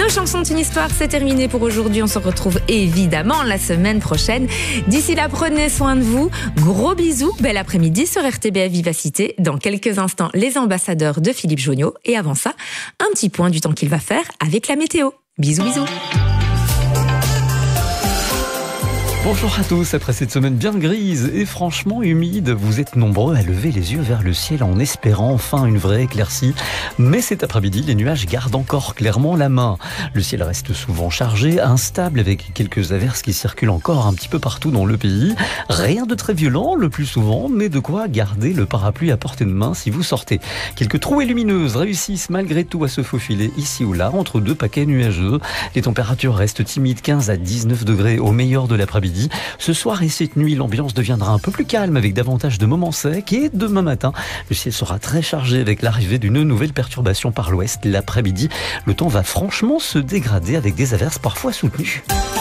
Nos chansons d'une histoire, c'est terminé pour aujourd'hui. On se retrouve évidemment la semaine prochaine. D'ici là, prenez soin de vous. Gros bisous. Bel après-midi sur RTBF Vivacité. Dans quelques instants, les ambassadeurs de Philippe Jonniot. Et avant ça, un petit point du temps qu'il va faire avec la météo. Bisous, bisous. Bonjour à tous, après cette semaine bien grise et franchement humide, vous êtes nombreux à lever les yeux vers le ciel en espérant enfin une vraie éclaircie. Mais cet après-midi, les nuages gardent encore clairement la main. Le ciel reste souvent chargé, instable avec quelques averses qui circulent encore un petit peu partout dans le pays. Rien de très violent le plus souvent, mais de quoi garder le parapluie à portée de main si vous sortez. Quelques trouées lumineuses réussissent malgré tout à se faufiler ici ou là entre deux paquets nuageux. Les températures restent timides, 15 à 19 degrés au meilleur de l'après-midi. Ce soir et cette nuit, l'ambiance deviendra un peu plus calme avec davantage de moments secs et demain matin, le ciel sera très chargé avec l'arrivée d'une nouvelle perturbation par l'ouest. L'après-midi, le temps va franchement se dégrader avec des averses parfois soutenues.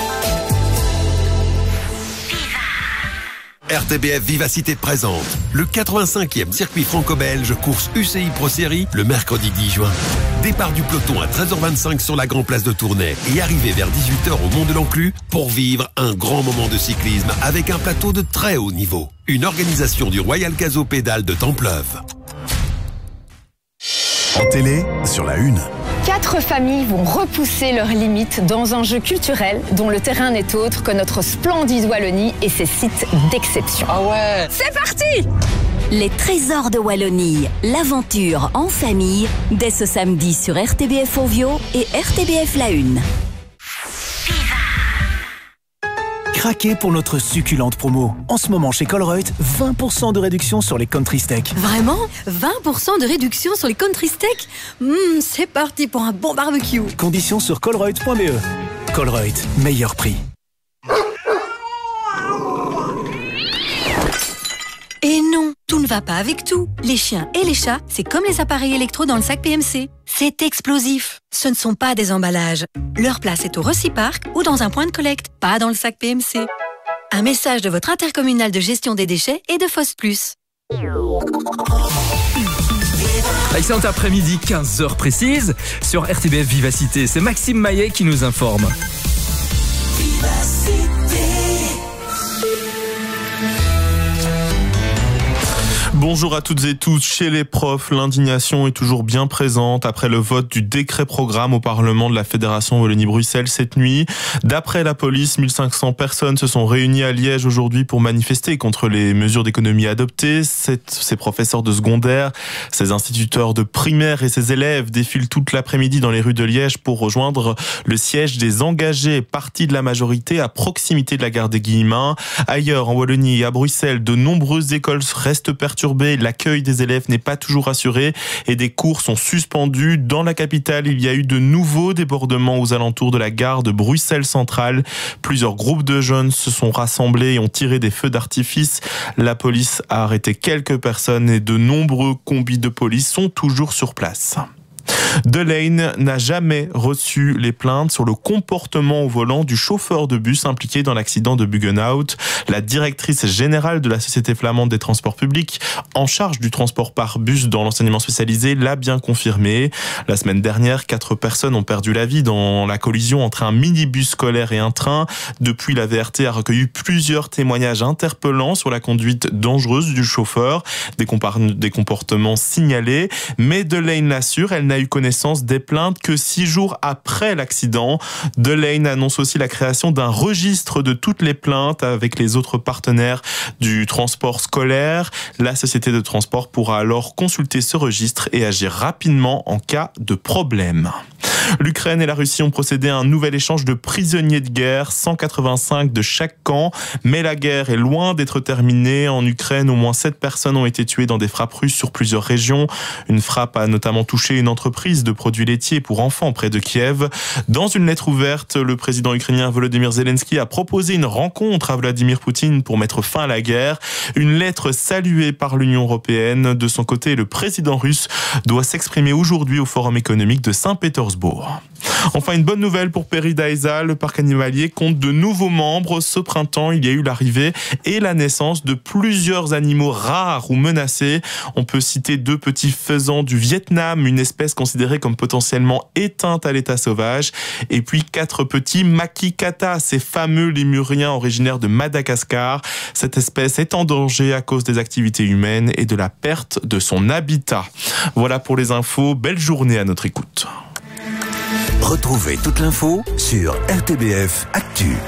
RTBF Vivacité présente le 85e circuit franco-belge course UCI Pro Series le mercredi 10 juin. Départ du peloton à 13h25 sur la Grand Place de Tournai et arrivée vers 18h au Mont de l'Enclus pour vivre un grand moment de cyclisme avec un plateau de très haut niveau. Une organisation du Royal Caso Pédale de Templeuve. En télé, sur la une. 4 familles vont repousser leurs limites dans un jeu culturel dont le terrain n'est autre que notre splendide Wallonie et ses sites d'exception. Ah ouais! C'est parti! Les trésors de Wallonie, l'aventure en famille, dès ce samedi sur RTBF Ovio et RTBF La Une. Craquez pour notre succulente promo. En ce moment chez Colruyt, 20% de réduction sur les country steaks. Vraiment ? 20% de réduction sur les country steaks ? C'est parti pour un bon barbecue. Conditions sur colruyt.be. Colruyt, meilleur prix. Et non, tout ne va pas avec tout. Les chiens et les chats, c'est comme les appareils électro dans le sac PMC. C'est explosif. Ce ne sont pas des emballages. Leur place est au Reciparc ou dans un point de collecte, pas dans le sac PMC. Un message de votre intercommunal de gestion des déchets et de FOS+. Excellent après-midi, 15h précises, sur RTBF Vivacité. C'est Maxime Maillet qui nous informe. Bonjour à toutes et tous. Chez les profs, l'indignation est toujours bien présente après le vote du décret programme au Parlement de la Fédération Wallonie-Bruxelles cette nuit. D'après la police, 1500 personnes se sont réunies à Liège aujourd'hui pour manifester contre les mesures d'économie adoptées. Ces professeurs de secondaire, ces instituteurs de primaire et ces élèves défilent toute l'après-midi dans les rues de Liège pour rejoindre le siège des engagés, parti de la majorité à proximité de la gare des Guillemins. Ailleurs, en Wallonie et à Bruxelles, de nombreuses écoles restent perturbées. L'accueil des élèves n'est pas toujours assuré et des cours sont suspendus. Dans la capitale, il y a eu de nouveaux débordements aux alentours de la gare de Bruxelles Centrale. Plusieurs groupes de jeunes se sont rassemblés et ont tiré des feux d'artifice. La police a arrêté quelques personnes et de nombreux combis de police sont toujours sur place. Delaine n'a jamais reçu les plaintes sur le comportement au volant du chauffeur de bus impliqué dans l'accident de Buggenhout. La directrice générale de la Société flamande des transports publics, en charge du transport par bus dans l'enseignement spécialisé, l'a bien confirmé. La semaine dernière, 4 personnes ont perdu la vie dans la collision entre un minibus scolaire et un train. Depuis, la VRT a recueilli plusieurs témoignages interpellants sur la conduite dangereuse du chauffeur, des comportements signalés. Mais Delaine l'assure, elle n'a eu connaissance des plaintes que 6 jours après l'accident. Delaine annonce aussi la création d'un registre de toutes les plaintes avec les autres partenaires du transport scolaire. La société de transport pourra alors consulter ce registre et agir rapidement en cas de problème. L'Ukraine et la Russie ont procédé à un nouvel échange de prisonniers de guerre, 185 de chaque camp. Mais la guerre est loin d'être terminée. En Ukraine, au moins 7 personnes ont été tuées dans des frappes russes sur plusieurs régions. Une frappe a notamment touché une entreprise de produits laitiers pour enfants près de Kiev. Dans une lettre ouverte, le président ukrainien Volodymyr Zelensky a proposé une rencontre à Vladimir Poutine pour mettre fin à la guerre. Une lettre saluée par l'Union européenne. De son côté, le président russe doit s'exprimer aujourd'hui au Forum économique de Saint-Pétersbourg. jours. Enfin, une bonne nouvelle pour Péridaïsa, le parc animalier compte de nouveaux membres. Ce printemps, il y a eu l'arrivée et la naissance de plusieurs animaux rares ou menacés. On peut citer 2 petits faisans du Vietnam, une espèce considérée comme potentiellement éteinte à l'état sauvage, et puis 4 petits makikata, ces fameux lémuriens originaires de Madagascar. Cette espèce est en danger à cause des activités humaines et de la perte de son habitat. Voilà pour les infos. Belle journée à notre écoute. Retrouvez toute l'info sur RTBF Actu.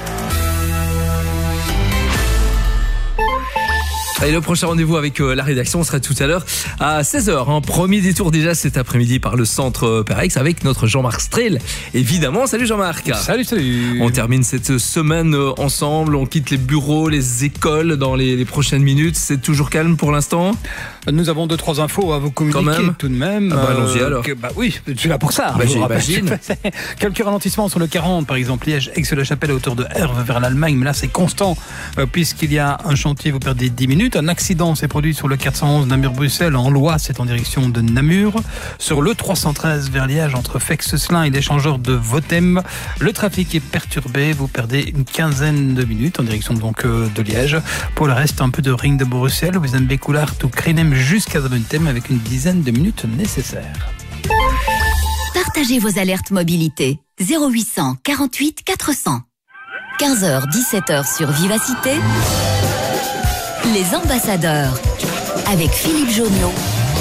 Et le prochain rendez-vous avec la rédaction sera tout à l'heure à 16h. Premier détour déjà cet après-midi par le centre Perex avec notre Jean-Marc Strel. Évidemment, salut Jean-Marc. Salut. On termine cette semaine ensemble, on quitte les bureaux, les écoles dans les prochaines minutes. C'est toujours calme pour l'instant ? Nous avons 2-3 infos à vous communiquer tout de même. Allons-y alors. Oui, je suis là pour ça. J'imagine. Quelques ralentissements sur le 40, par exemple, Liège-Aix-la-Chapelle à hauteur de Herve vers l'Allemagne, mais là c'est constant puisqu'il y a un chantier, vous perdez 10 minutes. Un accident s'est produit sur le 411 Namur-Bruxelles en Loire, c'est en direction de Namur. Sur le 313 vers Liège, entre Fex-Slin et l'échangeur de Votem, le trafic est perturbé. Vous perdez une quinzaine de minutes en direction donc de Liège. Pour le reste, un peu de ring de Bruxelles, vous en Bécoulard ou Crinem jusqu'à Zaventem avec une dizaine de minutes nécessaires. Partagez vos alertes mobilité. 0800 48 400. 15h, 17h sur Vivacité. Les ambassadeurs avec Philippe Jonniot.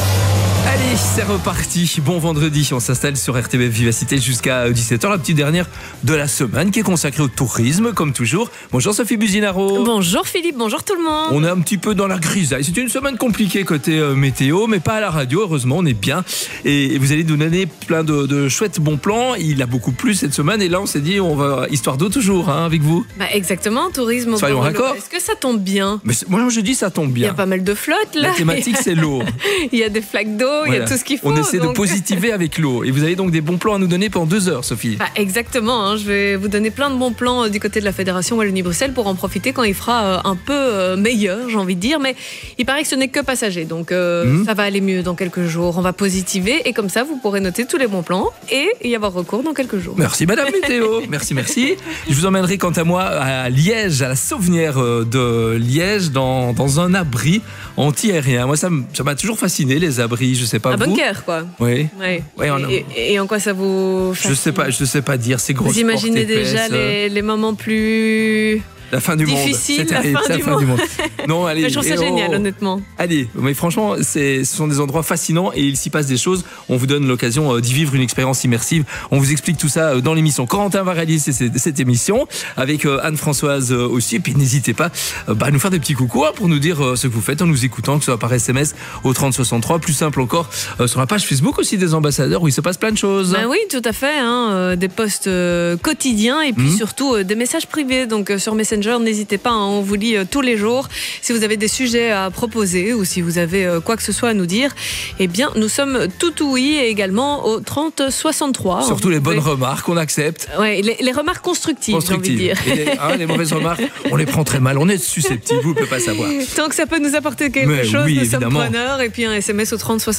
Allez, c'est reparti. Bon vendredi, on s'installe sur RTBF Vivacité jusqu'à 17h, la petite dernière de la semaine qui est consacrée au tourisme, comme toujours. Bonjour Sophie Buzinaro. Bonjour Philippe, bonjour tout le monde. On est un petit peu dans la grisaille. C'est une semaine compliquée côté météo, mais pas à la radio, heureusement, on est bien. Et vous allez nous donner plein de chouettes bons plans. Il a beaucoup plu cette semaine et là on s'est dit, on va histoire d'eau toujours avec vous. Exactement, tourisme. Soyons raccord. Est-ce que ça tombe bien ? Moi je dis ça tombe bien. Il y a pas mal de flottes là. La thématique c'est l'eau. Il y a des flaques d'eau. Il y a tout ce qu'il faut. On essaie de positiver avec l'eau. Et vous avez donc des bons plans à nous donner pendant 2 heures, Sophie. Exactement. Je vais vous donner plein de bons plans du côté de la Fédération Wallonie-Bruxelles pour en profiter quand il fera un peu meilleur, j'ai envie de dire. Mais il paraît que ce n'est que passager. Donc ça va aller mieux dans quelques jours. On va positiver. Et comme ça, vous pourrez noter tous les bons plans et y avoir recours dans quelques jours. Merci Madame Météo. Merci. Je vous emmènerai quant à moi à Liège, à la Sauvenière de Liège, dans un abri anti-aérien. Moi, ça m'a toujours fasciné, les abris. Je sais pas. Un bunker, quoi. Oui. Et en quoi ça vous fascine ? Je sais pas dire. C'est gros. Vous imaginez déjà les moments plus... La fin du difficile, monde. C'est terrible, la fin du monde. Non, allez. Mais je trouve ça génial, honnêtement. Allez, mais franchement, ce sont des endroits fascinants et il s'y passe des choses. On vous donne l'occasion d'y vivre une expérience immersive. On vous explique tout ça dans l'émission. Corentin va réaliser cette émission avec Anne-Françoise aussi. Et puis n'hésitez pas à nous faire des petits coucous pour nous dire ce que vous faites en nous écoutant, que ce soit par SMS au 3063. Plus simple encore, sur la page Facebook aussi des ambassadeurs où il se passe plein de choses. Oui, tout à fait. Des posts quotidiens et puis surtout des messages privés. Donc sur Messenger, n'hésitez pas, on vous lit tous les jours. Si vous avez des sujets à proposer ou si vous avez quoi que ce soit à nous dire, eh bien, nous sommes tout oui et également au 3063. Surtout les bonnes remarques, on accepte. Ouais, les remarques constructives, j'ai envie de dire. Et les mauvaises remarques, on les prend très mal. On est susceptible, vous ne pouvez pas savoir. Tant que ça peut nous apporter quelque chose, nous sommes preneurs. Et puis un SMS au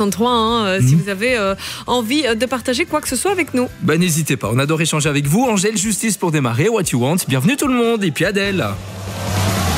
3063 si vous avez envie de partager quoi que ce soit avec nous. N'hésitez pas, on adore échanger avec vous. Angèle Justice pour démarrer, What You Want. Bienvenue tout le monde et puis Adèle.